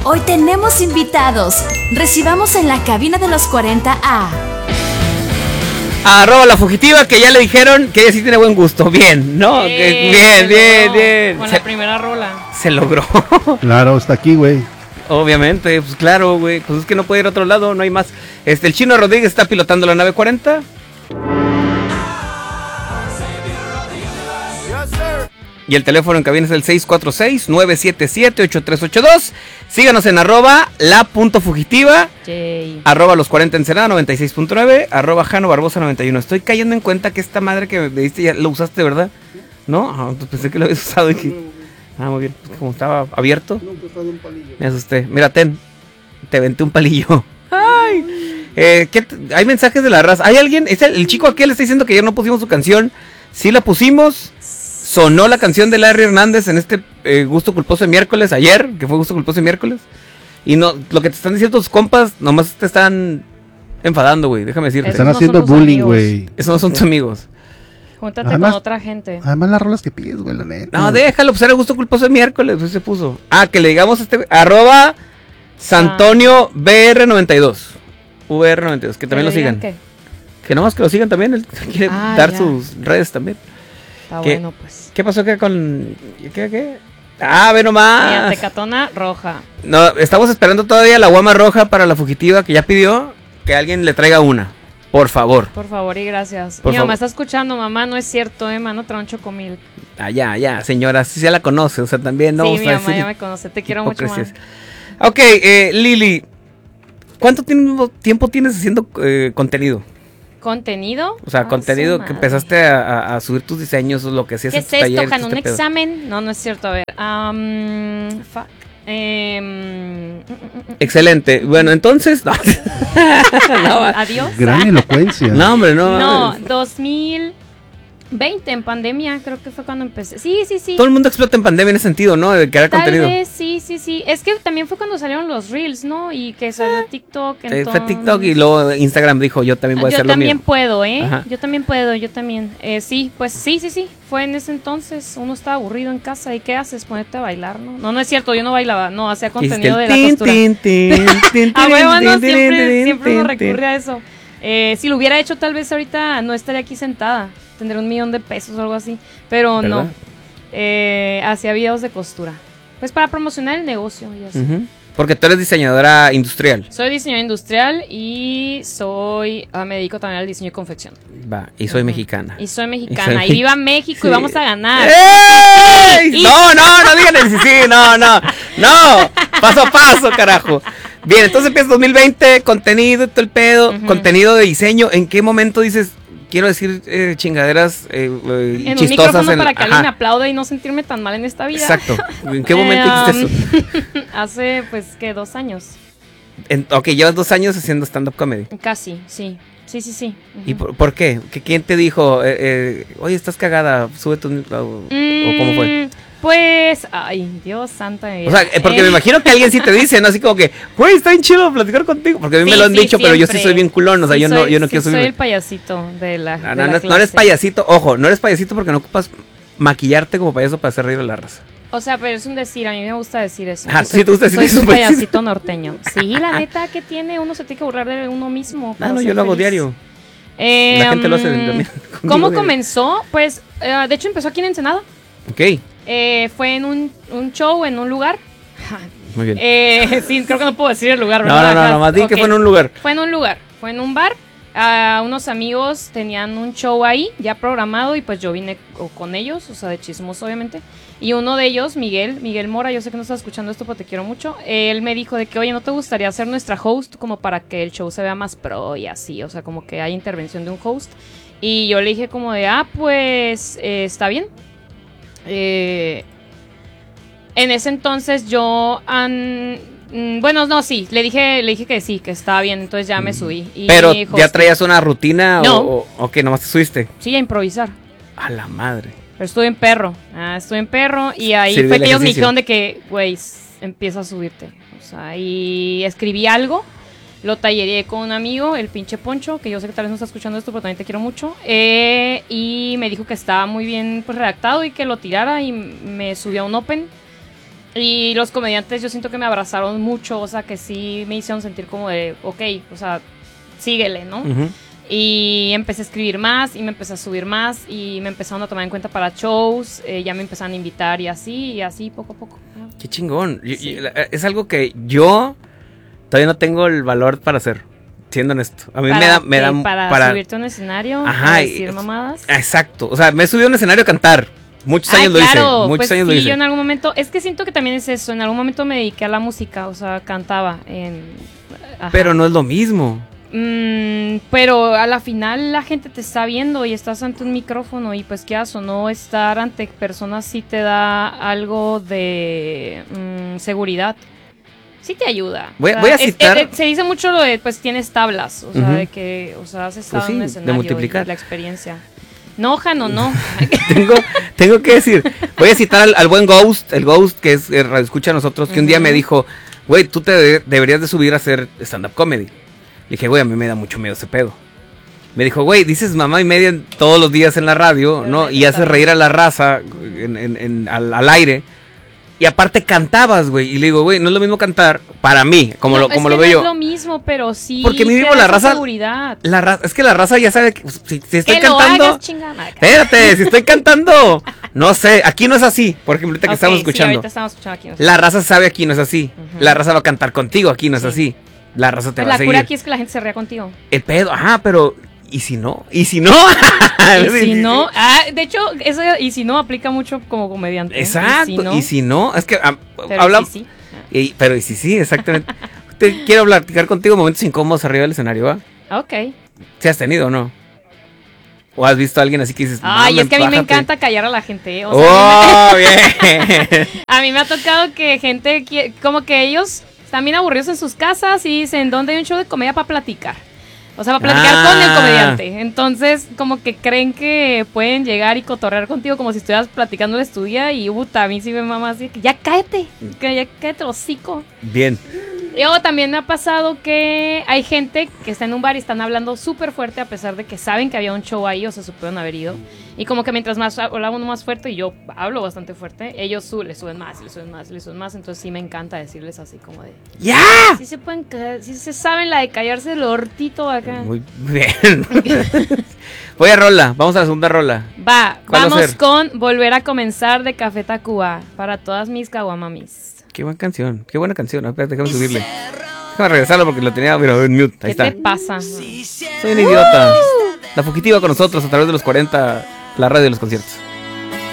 Hoy tenemos invitados. Recibamos en la cabina de los 40 a @ la fugitiva, que ya le dijeron que ella sí tiene buen gusto. Bien, ¿no? Bien. Con la primera rola. Se logró. Claro, está aquí, güey. Obviamente, pues claro, güey. Pues es que no puede ir a otro lado, no hay más. El Chino Rodríguez está pilotando la nave 40. Y el teléfono en cabina es el 646-977-8382. Síganos en @la.fugitiva, @los 40 Ensenada 96.9, @Jano Barbosa 91. Estoy cayendo en cuenta que esta madre que me diste ya lo usaste, ¿verdad? ¿No? Pensé que lo habías usado aquí. Muy bien. Pues como estaba abierto, me asusté. Mira, te venté un palillo. Ay. Hay mensajes de la raza. ¿Hay alguien? El chico aquel está diciendo que ayer no pusimos su canción. Sí la pusimos. Sonó la canción de Larry Hernández en Gusto Culposo de miércoles, ayer, que fue Gusto Culposo de miércoles. Y no, lo que te están diciendo tus compas, nomás te están enfadando, güey, déjame decirte. Están haciendo bullying, güey. Esos no son tus amigos. Júntate con otra gente. Además las rolas que pides, güey, la neta. No, déjalo, pues era Gusto Culposo de miércoles, pues se puso. Que le digamos @Santonio VR92. VR92, que también lo sigan. ¿Qué? Que nomás que lo sigan también, él quiere dar sus redes también. Está bueno, pues. ¿Qué pasó acá con...? ¿Qué? Ve nomás. Mira, Tecatona roja. No, estamos esperando todavía la guama roja para la fugitiva, que ya pidió que alguien le traiga una. Por favor. Por favor y gracias. Mi mamá está escuchando, mamá, no es cierto, mano, trae un chocomil. Ya, señora, sí ya la conoce, o sea, también no. Sí, mi mamá ya me conoce, te quiero mucho, mamá. Ok, Lili, ¿cuánto tiempo tienes haciendo contenido? ¿Contenido? O sea, contenido que empezaste a subir tus diseños o lo que hacías en tus talleres. ¿Qué es esto, ¿Un examen? No es cierto, a ver. Excelente. Bueno, entonces... No. Adiós. Gran elocuencia. No, hombre, no. No, 2020, en pandemia, creo que fue cuando empecé. Sí. Todo el mundo explota en pandemia en ese sentido, ¿no? De crear contenido. Tal vez, sí. Es que también fue cuando salieron los Reels, ¿no? Y que salió TikTok. Entonces... Fue TikTok y luego Instagram dijo, yo también voy a hacer lo mío. Yo también puedo, ¿eh? Ajá. Yo también. Sí, pues sí. Fue en ese entonces. Uno estaba aburrido en casa. ¿Y qué haces? Ponerte a bailar, ¿no? No es cierto, yo no bailaba. No, hacía contenido de la costura. A huevo, no, siempre uno recurre a eso. Si lo hubiera hecho, tal vez ahorita no estaría aquí sentada. Tendría $1,000,000 de pesos o algo así. Pero ¿verdad? No. Hacía videos de costura. Pues para promocionar el negocio y así. Porque tú eres diseñadora industrial. Soy diseñadora industrial y me dedico también al diseño y confección. Y soy mexicana. Y viva México, sí. Y vamos a ganar. ¡Ey! No digan el sí, no. Paso a paso, carajo. Bien, entonces empieza 2020, contenido, todo el pedo, contenido de diseño. ¿En qué momento dices... Quiero decir chingaderas en chistosas. Un micrófono para que alguien me aplaude y no sentirme tan mal en esta vida. Exacto. ¿En qué momento hiciste eso? Hace, 2 años. Ok, llevas 2 años haciendo stand-up comedy. Casi, sí. ¿Y por qué? ¿Quién te dijo, oye, estás cagada, sube tu... o cómo fue? Pues, ay, Dios santo. O sea, porque me imagino que alguien sí te dice, ¿no? Así como que, güey, está bien chido platicar contigo. Porque a mí me lo han dicho, siempre. Pero yo sí soy bien culón. O sea, yo no quiero subir. Soy el payasito de la no eres payasito. Ojo, no eres payasito porque no ocupas maquillarte como payaso para hacer reír a la raza. O sea, pero es un decir, a mí me gusta decir eso. Sí, te gusta decir eso. Soy un payasito norteño. Sí, la neta que tiene, uno se tiene que burlar de uno mismo. No, yo lo hago diario. La gente lo hace también. ¿Cómo comenzó? Pues, de hecho empezó aquí en Ensenada. Ok. Fue en un show, en un lugar. Muy bien. Sí, creo que no puedo decir el lugar, ¿verdad? No, más di que fue en un lugar. Fue en un bar. Unos amigos tenían un show ahí ya programado y pues yo vine con ellos, o sea, de chismoso obviamente. Y uno de ellos, Miguel Mora, yo sé que no estás escuchando esto, pero te quiero mucho. Él me dijo de que, oye, ¿no te gustaría ser nuestra host como para que el show se vea más pro y así? O sea, como que hay intervención de un host. Y yo le dije como de, pues, está bien. En ese entonces yo sí, le dije que sí, que estaba bien, entonces ya me subí. Pero ¿ya traías una rutina? No. ¿O qué? ¿Nomás te subiste? Sí, a improvisar. A la madre. Pero estuve en perro y ahí fue que ellos me dijeron de que, güey, empieza a subirte. O sea, y escribí algo. Lo talleré con un amigo, el pinche Poncho, que yo sé que tal vez no está escuchando esto, pero también te quiero mucho. Y me dijo que estaba muy bien pues redactado y que lo tirara y me subió a un open. Y los comediantes yo siento que me abrazaron mucho, o sea, que sí me hicieron sentir como de, ok, o sea, síguele, ¿no? Ujú. Y empecé a escribir más y me empecé a subir más y me empezaron a tomar en cuenta para shows, ya me empezaron a invitar y así poco a poco. ¿No? Qué chingón. Sí. Es algo que yo todavía no tengo el valor para hacer, siendo honesto. A mí me da para subirte a un escenario, Ajá, para decir mamadas. Exacto. O sea, me he subido a un escenario a cantar. Muchos años lo hice. Muchos pues años sí, lo hice. yo en algún momento, es que siento que también es eso, en algún momento me dediqué a la música, o sea, cantaba en... Ajá. Pero no es lo mismo. Pero a la final la gente te está viendo y estás ante un micrófono y pues quieras o no estar ante personas sí te da algo de seguridad. Sí te ayuda. Voy a citar... se dice mucho lo de pues tienes tablas, o sea, Ujú. de que, o sea, has estado Pues sí, en un de escenario multiplicar. y la experiencia. No, Jano, no. tengo que decir, voy a citar al buen Ghost, el Ghost que es radioescucha a nosotros, que un día me dijo, güey, tú te deberías de subir a hacer stand-up comedy. Le dije, güey, a mí me da mucho miedo ese pedo. Me dijo, güey, dices mamá y media todos los días en la radio, Pero ¿no? Y haces reír a la raza al aire. Y aparte cantabas, güey. Y le digo, güey, no es lo mismo cantar para mí, como lo veo no yo. es lo mismo, pero sí. Porque mínimo te da la esa raza. seguridad. Es que la raza ya sabe que si estoy Que lo cantando. hagas, chingada. Espérate, si estoy cantando. No sé, aquí no es así. Por ejemplo, ahorita que estamos Sí, escuchando. ahorita estamos escuchando aquí. La raza sabe aquí no es así. Ujú. La raza va a cantar contigo, aquí no es Sí. así. La raza te Pues va a la seguir. cura aquí es que la gente se ría contigo. El pedo, pero ¿y si no? ¿Y si no? Y si no, de hecho, eso y si no aplica mucho como comediante. Exacto. ¿Y si no? Es que Pero hablamos. sí. Pero y si sí, exactamente. Quiero platicar contigo momentos incómodos arriba del escenario, ¿va? Ok. ¿Sí has tenido o no? ¿O has visto a alguien así que dices, Ay, "Mames, es que a mí me bájate"? encanta callar a la gente. O sea, Bien. a mí me ha tocado que gente, como que ellos están bien aburridos en sus casas y dicen, ¿dónde hay un show de comedia para platicar? O sea, para platicar con el comediante. Entonces, como que creen que pueden llegar y cotorrear contigo como si estuvieras platicándoles tu día y a mí sí me mama así, que ya cállate, hocico. Bien. Y luego también me ha pasado que hay gente que está en un bar y están hablando súper fuerte a pesar de que saben que había un show ahí o se supieron haber ido. Y como que mientras más hablaba uno más fuerte y yo hablo bastante fuerte, ellos le suben más, le suben más, le suben más. Entonces sí me encanta decirles así como de... ¡Ya! Sí se pueden sí se saben la de callarse el hortito acá. Muy bien. Voy a rola, vamos a la segunda rola. Va, ¿Cuál va a vamos ser? con Volver a Comenzar de Café Tacuba para todas mis caguamamis. Qué buena canción, qué buena canción. Espérate, déjame subirle. Déjame regresarlo porque lo tenía pero en mute. Ahí ¿Qué está. te pasa? Soy un idiota. La fugitiva con nosotros a través de los 40, la radio de los conciertos.